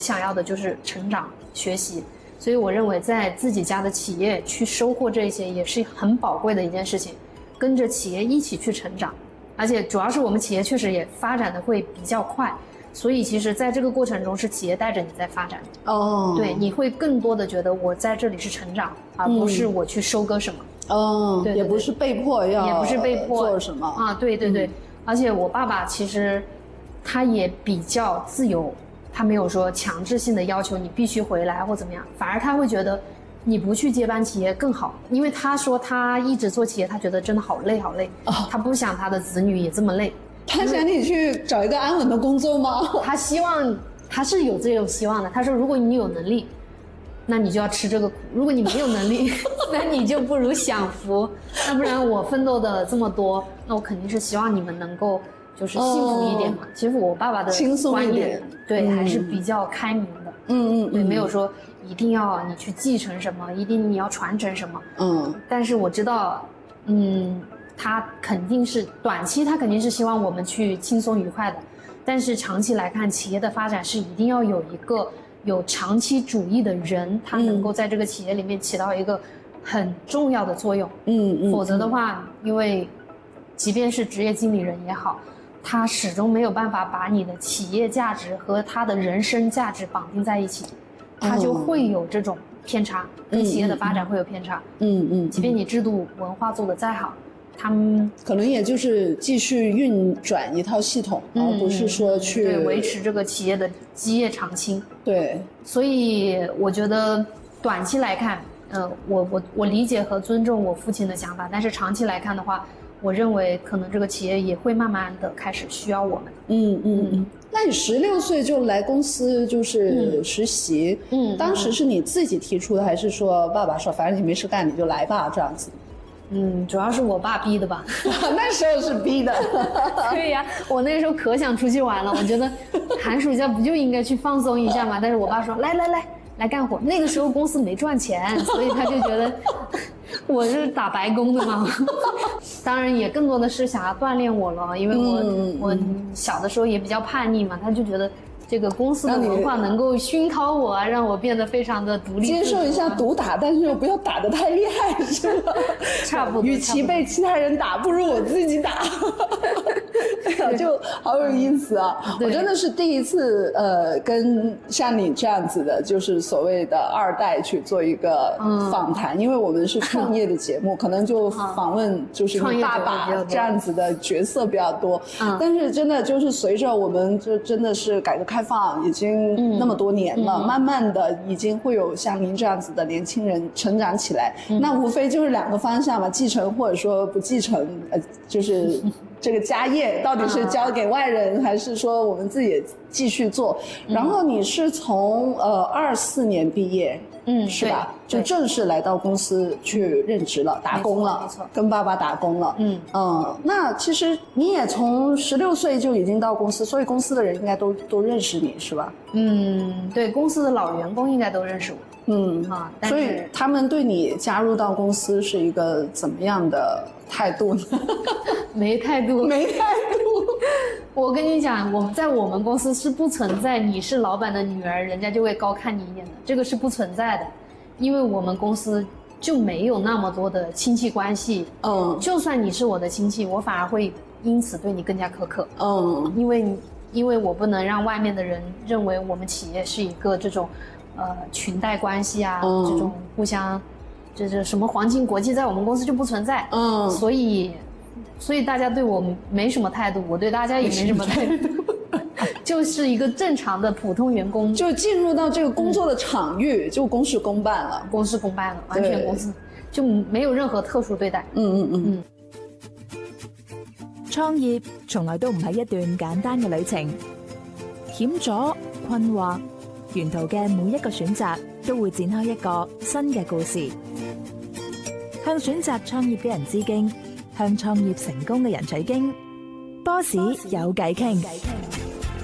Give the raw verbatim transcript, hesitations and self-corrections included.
想要的就是成长学习，所以我认为在自己家的企业去收获这些也是很宝贵的一件事情，跟着企业一起去成长，而且主要是我们企业确实也发展的会比较快，所以其实在这个过程中是企业带着你在发展哦， 对，你会更多的觉得我在这里是成长，而不是我去收割什么。 哦， 对对对， 也不是被迫要， 也不是被迫做什么啊，对对对、嗯，而且我爸爸其实他也比较自由，他没有说强制性的要求你必须回来或怎么样，反而他会觉得你不去接班企业更好，因为他说他一直做企业，他觉得真的好累好累、哦、他不想他的子女也这么累。 他想你去找一个安稳的工作吗？ 他希望，他是有这种希望的。他说如果你有能力，那你就要吃这个苦，如果你没有能力那你就不如享福，那不然我奋斗的这么多，那我肯定是希望你们能够就是幸福一点嘛、哦、其实我爸爸的轻松一点， 对、 嗯、 还是比较开明的。 嗯嗯， 对，没有说一定要你去继承什么，一定你要传承什么。 嗯， 但是我知道嗯他肯定是短期他肯定是希望我们去轻松愉快的，但是长期来看企业的发展是一定要有一个有长期主义的人，他能够在这个企业里面起到一个很重要的作用。 嗯嗯， 否则的话，因为即便是职业经理人也好，他始终没有办法把你的企业价值和他的人生价值绑定在一起，他就会有这种偏差，跟企业的发展会有偏差。 嗯嗯， 即便你制度文化做得再好，他们可能也就是继续运转一套系统、嗯、而不是说去对维持这个企业的基业长青。 对， 所以我觉得短期来看呃，我我我理解和尊重我父亲的想法，但是长期来看的话，我认为可能这个企业也会慢慢的开始需要我们。 嗯嗯嗯。那你十六岁就来公司就是实习，嗯，当时是你自己提出的，还是说爸爸说反正你没事干你就来吧这样子？ 嗯，主要是我爸逼的吧。 那时候是逼的。 对呀，我那时候可想出去玩了，我觉得寒暑假不就应该去放松一下嘛。但是我爸说来来来来干活，那个时候公司没赚钱，所以他就觉得我是打白工的嘛。当然也更多的是想要锻炼我了，因为我、嗯、我小的时候也比较叛逆嘛，他就觉得这个公司的文化能够熏陶我啊，让我变得非常的独立， 接受一下毒打，但是又不要打得太厉害，是吧？ 差不多。 与其被其他人打，不如我自己打。就好有意思啊！我真的是第一次呃，跟像你这样子的，就是所谓的二代去做一个访谈，嗯、因为我们是创业的节目，可能就访问就是你爸爸这样子的角色比较多。嗯、但是真的就是随着我们就真的是改革开放已经那么多年了，嗯、慢慢的已经会有像您这样子的年轻人成长起来，嗯、那无非就是两个方向嘛，继承或者说不继承，呃，就是。这个家业到底是交给外人，还是说我们自己继续做？嗯、然后你是从呃二四年毕业，嗯，是吧？就正式来到公司去任职了，打工了， 没错， 跟爸爸打工了。嗯嗯，那其实你也从十六岁就已经到公司，所以公司的人应该都都认识你，是吧？ 嗯，对，公司的老员工应该都认识我。嗯啊， 所以他们对你加入到公司是一个怎么样的态度呢？ 没态度， 没态度。 我跟你讲，我们在我们公司是不存在你是老板的女儿，人家就会高看你一眼的，这个是不存在的，因为我们公司就没有那么多的亲戚关系。嗯，就算你是我的亲戚，我反而会因此对你更加苛刻。嗯，因为因为我不能让外面的人认为我们企业是一个这种。呃，裙带关系啊，嗯、这种互相，这这什么皇亲国戚，在我们公司就不存在。嗯，所以，所以大家对我没什么态度，我对大家也没什么态度，就是一个正常的普通员工。 就进入到这个工作的场域，嗯、就公事公办了， 公事公办了，完全公司就没有任何特殊对待。 嗯嗯嗯嗯。 創業從來都唔係一段簡單嘅旅程，險阻、困惑。沿途嘅每一個選擇都會展開一個新嘅故事，向選擇創業嘅人致敬，向創業成功嘅人取經。波士有偈傾。